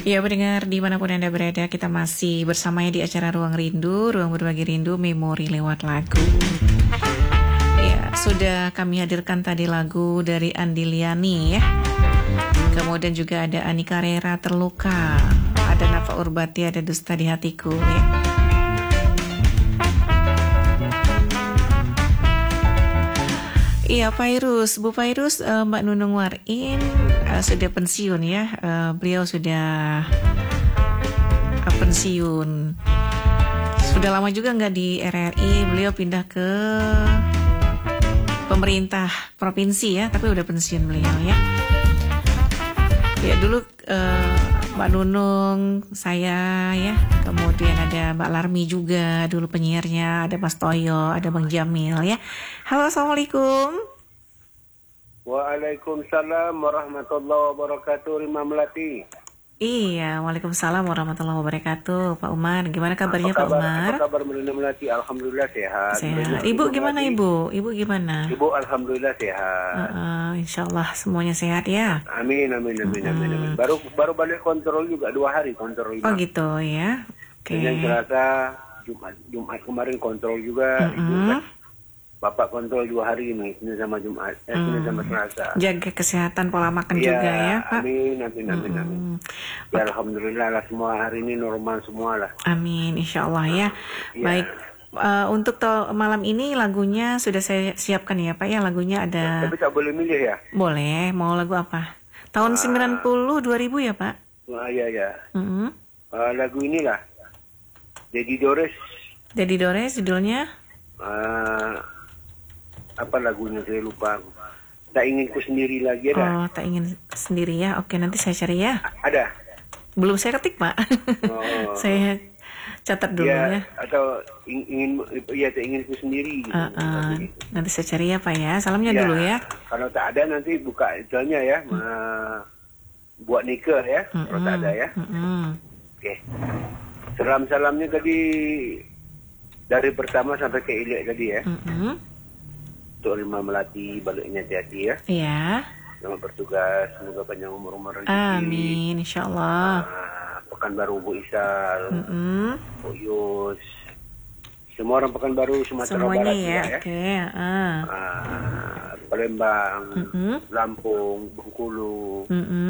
Ya, pendengar dimanapun Anda berada, kita masih bersamanya di acara Ruang Rindu, Ruang Berbagi Rindu, Memori lewat lagu. Ya, sudah kami hadirkan tadi lagu dari Andi Liani ya. Kemudian juga ada Ani Carrera, Terluka, ada Nafa Urbati, ada Dusta di Hatiku ya. Iya, Fairuz, Bu Fairuz, Mbak Nunung Warin sudah pensiun ya. Beliau sudah pensiun. Sudah lama juga nggak di RRI. Beliau pindah ke pemerintah provinsi ya, tapi udah pensiun beliau ya. Ya dulu Mbak Nunung, saya ya, kemudian ada Mbak Larmi juga dulu penyiarnya, ada Mas Toyo, ada Bang Jamil ya. Halo, assalamualaikum. Waalaikumsalam warahmatullahi wabarakatuh, Rima Melati. Iya, waalaikumsalam warahmatullahi wabarakatuh, Pak Umar. Gimana kabarnya Pak Umar? Apa kabar Rima Melati? Alhamdulillah sehat. Sehat. Ibu gimana Ibu? Ibu gimana? Ibu alhamdulillah sehat. Insyaallah semuanya sehat ya. Amin. Baru balik kontrol juga 2 hari kontrol. Oh gitu ya. Oke. Yang terasa Jumat kemarin kontrol juga. Bapak kontrol 2 hari ini, Senin sama Jumat, Senin sama Selasa. Jaga kesehatan, pola makan juga ya, Pak. Amin. Ya, alhamdulillah lah, semua hari ini normal semua lah. Amin, insya Allah ya. Baik, untuk malam ini lagunya sudah saya siapkan ya, Pak ya. Lagunya ada. Tapi tak boleh milih ya? Boleh, mau lagu apa? Tahun 90, 2000 ya, Pak? Iya. Lagu inilah, Dedi Dores. Dedi Dores judulnya? Apa lagunya saya lupa. Tak ingin ku sendiri lagi ada. Oh, tak ingin sendiri ya. Oke, nanti saya cari ya. Ada. Belum saya ketik, Pak. Oh. Saya catat dulu ya. Atau tak ingin ku sendiri. Gitu. Nanti saya cari ya, Pak ya. Salamnya dulu ya. Kalau tak ada nanti buka itunya ya. Buat nikah ya. Kalau tak ada ya. Oke. Salam-salamnya tadi dari pertama sampai ke Ilek tadi ya. Untuk Rima Melati, baliknya hati-hati ya. Iya. Selamat bertugas, semoga panjang umur rezeki. Amin, insyaallah. Pekanbaru Bu Isal, Bu Yus, semua orang Pekanbaru Sumatera semuanya Barat ya. ya. Oke. Palembang, Lampung, Bengkulu,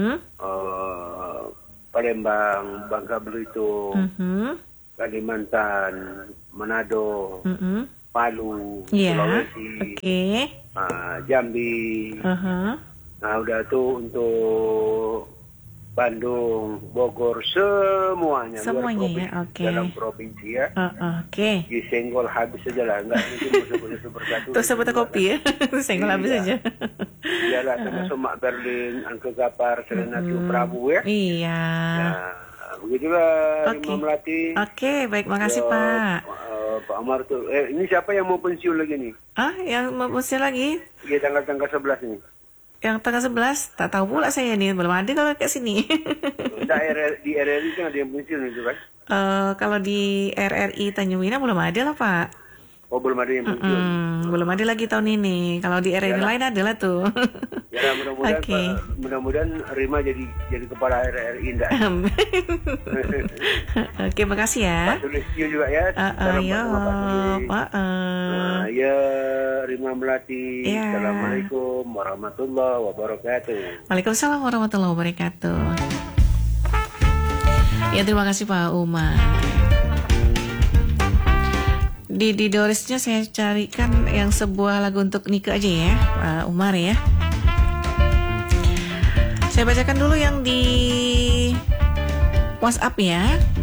Palembang, Bangka Belitung, Kalimantan, Manado, Palu, Sulawesi, Jambi. Nah udah tuh untuk Bandung, Bogor, semuanya ya, oke. Dalam provinsi ya. Oke. Disenggol habis saja lah, enggak mungkin sebut persatu. Terus sebut kopi ya, senggol habis saja. Iyalah, termasuk Mak Berlin, Angke Gapar, Serenatu Prabu ya. Iya. Nah, begitulah Rima Melati. Oke, baik, makasih Pak. Pak Amar tuh, ini siapa yang mau pensiun lagi nih? Yang mau pensiun lagi? Iya, tanggal 11 ini. Yang tanggal 11, tak tahu pula saya nih, belum ada kalau ke sini. Di RRI kan ada yang pensiun itu kan? Kalau di RRI Tanjung Pinang belum ada lah Pak. Oh, belum ada yang pensiun. Belum ada lagi tahun ini. Kalau di RRI lain ada lah tuh. Ya, mudah-mudahan Rima jadi kepala RRI enggak. Oke, makasih ya. Pak Sulistyo juga ya. Pak. Ya, Rima Melati. Assalamualaikum warahmatullahi wabarakatuh. Waalaikumsalam warahmatullahi wabarakatuh. Ya, terima kasih Pak Umar. Di Dorisnya saya carikan yang sebuah lagu untuk nikah aja ya, Pak Umar ya. Saya bacakan dulu yang di WhatsApp ya.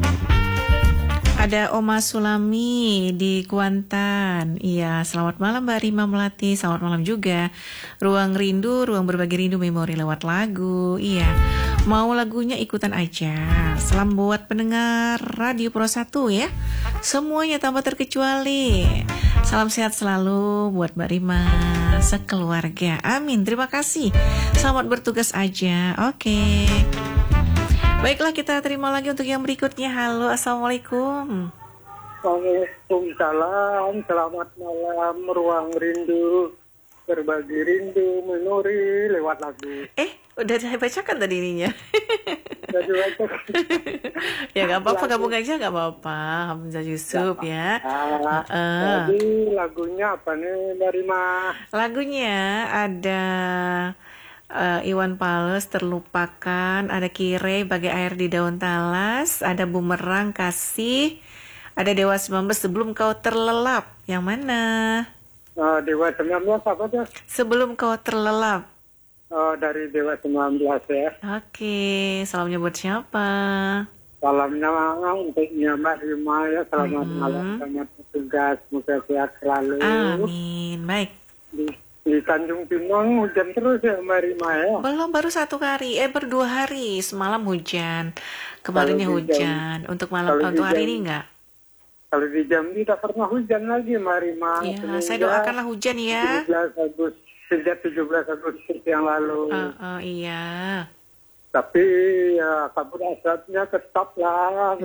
Ada Oma Sulami di Kuantan. Iya, selamat malam Mbak Rima Melati. Selamat malam juga. Ruang Rindu, Ruang Berbagi Rindu, Memori lewat lagu. Iya, mau lagunya ikutan aja. Salam buat pendengar Radio Pro 1 ya. Semuanya tanpa terkecuali. Salam sehat selalu buat Mbak Rima sekeluarga. Amin, terima kasih. Selamat bertugas aja. Oke. Baiklah, kita terima lagi untuk yang berikutnya. Halo, assalamualaikum. Waalaikumsalam. Selamat malam, Ruang Rindu, Berbagi Rindu, Memori lewat lagu. Udah saya bacakan tadi ininya. dibaca. Ya gak apa-apa, gabung aja gak apa-apa. Hamzah Yusuf ya. Jadi lagunya apa nih Mbak Rima? Lagunya ada Iwan Fals Terlupakan, ada Kire Bagai Air di Daun Talas, ada Bumerang Kasih, ada Dewa 19 Sebelum Kau Terlelap. Yang mana? Dewa 19 apa tuh? Sebelum Kau Terlelap. Dari Dewa 19 ya. Oke, salamnya buat siapa? Salamnya untuk Mbak Rima ya. Selamat malam, selamat bertugas, semoga sehat selalu. Amin. Baik. Di Tanjung Pinang hujan terus ya Mbak Rima ya? Belum, baru 1 hari, berdua hari. Semalam hujan, kemarinnya hujan. Untuk untuk hari ini enggak? Kalau di Jambi tak pernah hujan lagi Mbak Rima. Ya, saya doakanlah hujan ya. 17 Agustus, sejak 17 Agustus yang lalu. Iya. Tapi ya kabut asapnya tetap lah.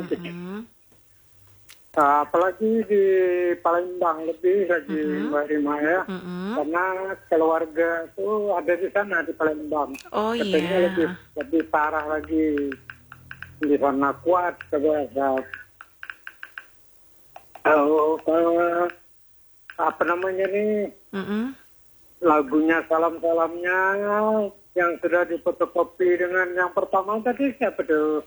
Apalagi di Palembang lebih lagi Mbak Rima ya. Karena keluarga tuh ada di sana di Palembang. Katanya lebih parah lagi. Di sana kuat kabut asap. Apa namanya nih? Lagunya salam-salamnya yang sudah difotokopi dengan yang pertama tadi siapa tuh?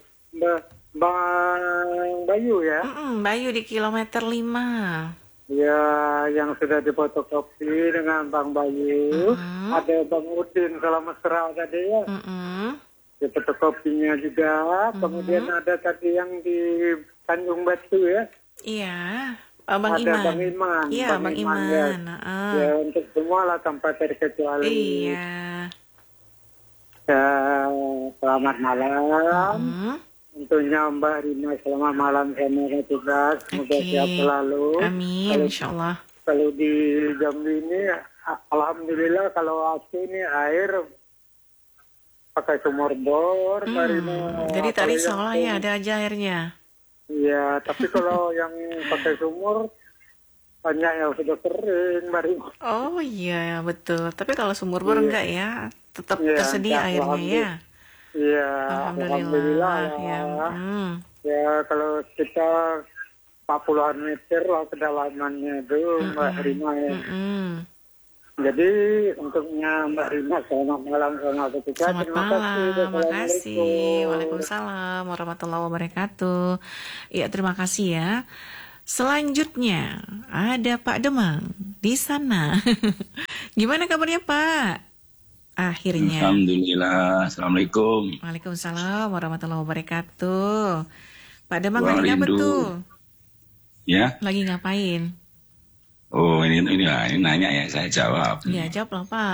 Bang Bayu ya? Bayu di kilometer 5. Ya, yang sudah difotokopi dengan Bang Bayu. Ada Bang Udin Salam Mesra tadi ya. Di fotokopinya juga. Kemudian ada tadi yang di Tanjung Batu ya. Iya. Bang ada Iman. Bang Iman. Iya, Bang Iman. Ya, untuk semua lah tanpa terkecuali. Iya. Ya, selamat malam. Tentunya Mbak Rima selamat malam sama tugas. Semoga sehat selalu. Amin, insyaallah. Kalau di Jambi ini, alhamdulillah kalau aku ini air pakai sumur bor. Mbak Rima. Jadi tadi salah ya, ada aja airnya. Iya, tapi kalau yang pakai sumur banyak yang sudah kering, Mbak Rima. Oh iya, betul. Tapi kalau sumur bor enggak ya, tetap tersedia airnya ya. Iya, alhamdulillah ya. Ya, kalau kita 40-an meter lah kedalamannya itu, Mbak Rima ya. Jadi untuknya Mbak Rima selamat malam, selamat bertugas. Selamat malam, terima kasih. Waalaikumsalam warahmatullahi wabarakatuh. Iya, terima kasih ya. Selanjutnya ada Pak Demang di sana. Gimana kabarnya Pak? Akhirnya. Alhamdulillah. Assalamualaikum. Waalaikumsalam warahmatullahi wabarakatuh. Pak Demang lagi apa tuh? Ya. Lagi ngapain? Oh ini nanya ya, saya jawab. Ya jawab lah Pak.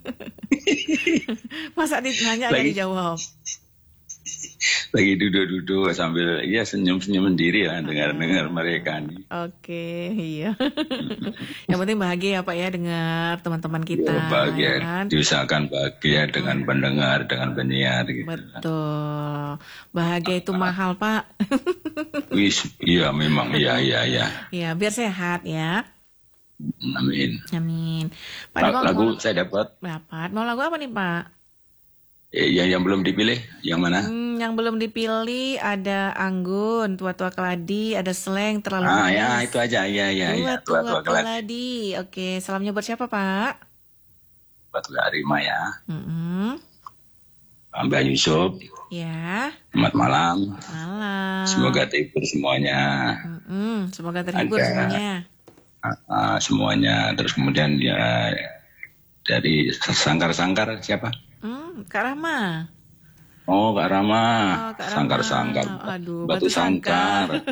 Masa nanya nggak dijawab? Lagi duduk-duduk sambil ya senyum-senyum sendiri ya dengar mereka nih. Oke, iya. Yang penting bahagia ya Pak ya dengar teman-teman kita. Ya, bahagia, ya kan? diusahakan bahagia dengan pendengar, dengan penyiar. Gitu. Betul. Bahagia itu mahal Pak. Iya memang, iya. Iya, biar sehat ya. Amin. Pak, lagu saya dapat. Mau lagu apa nih Pak? Yang belum dipilih, yang mana? Yang belum dipilih ada Anggun, Tua-Tua Keladi, ada Slang, Terlalu Manis. Ya itu aja, ya. Tua-Tua Keladi. Oke, salamnya buat siapa Pak? Buat Mbak Rima ya. Mbak Yusuf. Ya. Selamat malam. Malam. Semoga terhibur semuanya. Semoga terhibur semuanya. Semuanya. Terus kemudian ya dari sangkar-sangkar siapa? Kak Rama. Oh, Kak Rama. Sangkar-sangkar. Aduh, batu sangkar.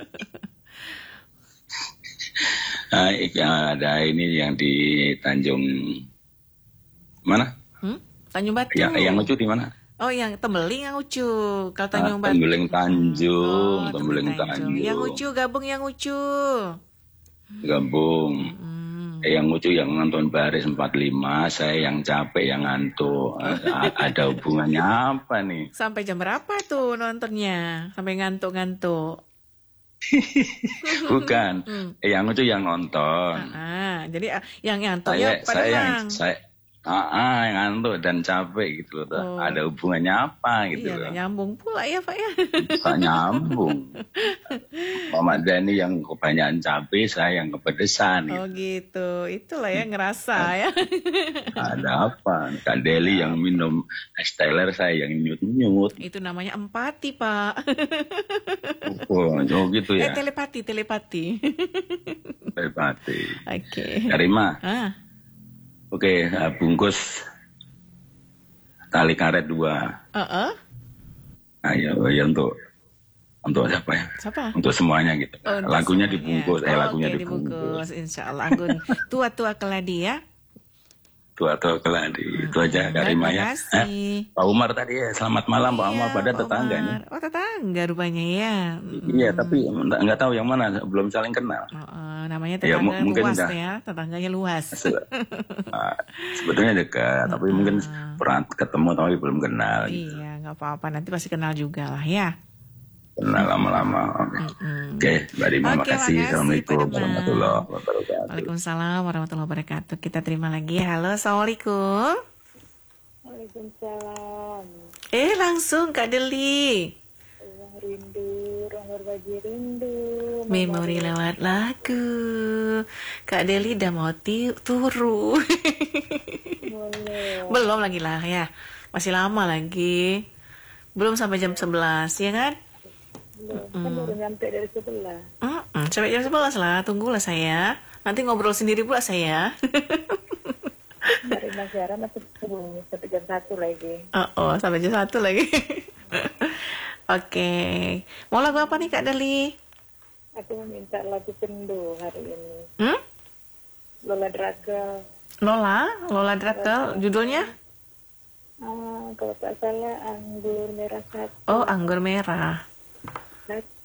Ada ini yang di Tanjung mana? Tanjung Batu. Yang lucu di mana? Oh, yang Tembeling yang lucu. Kalau Tanjung Batu. Tembeling Tanjung. Tembeling Tanjung. Yang lucu gabung yang lucu. Gabung. Yang lucu yang nonton baris 45, saya yang capek yang ngantuk. Ada hubungannya apa nih? Sampai jam berapa tuh nontonnya? Sampai ngantuk-ngantuk. Bukan. Yang lucu yang nonton. Jadi yang ngantuk ya Pak Demang. Ngantuk dan capek gitu loh. Ada hubungannya apa gitu loh. Nyambung pula ya Pak ya. Gak nyambung. Mama Dani yang kebanyakan capek, saya yang kepedesan gitu. Oh gitu, itulah ya ngerasa ya. Ada apa? Kak Deli yang minum es teler, saya yang nyut-nyut. Itu namanya empati Pak. Oh gitu ya. Telepati. Oke. Karima. Oke, bungkus tali karet 2. Ayo untuk siapa ya? Untuk semuanya gitu. Lagunya dibungkus, lagunya dibungkus. Insyaallah. Tua-tua keladi ya. Tua-tua keladi. Itu aja Karima ya. Pak Umar tadi ya, selamat malam Pak Umar, pada tetangganya. Oh tetangga rupanya ya. Iya, tapi nggak tahu yang mana, belum saling kenal. Namanya tetangga luas ya, tetangganya luas. Sebetulnya dekat, tapi mungkin pernah ketemu tapi belum kenal. Iya, nggak apa-apa, nanti pasti kenal juga lah ya. Kenal lama-lama. Oke, Mbak Rima, makasih. Assalamualaikum warahmatullahi wabarakatuh. Waalaikumsalam warahmatullahi wabarakatuh. Kita terima lagi. Halo, assalamualaikum. Waalaikumsalam. Langsung Kak Deli. Ruang rindu, ruang berbagi rindu. Memori lewat lagu. Kak Deli udah mau turu. Belum lagi lah ya. Masih lama lagi. Belum sampai jam 11, ya kan? Kan baru nyampe dari 11. Sampai jam 11 lah, tunggulah saya. Nanti ngobrol sendiri pula saya. Dari Masyara masih sampai jam 1 lagi. Sampai jam 1 lagi. Oke. Mau lagu apa nih Kak Deli? Aku meminta lagu Sendu hari ini. Lola Drakel. Lola Drakel, judulnya? Kalau tak salah Anggur Merah 1. Oh, Anggur Merah. 1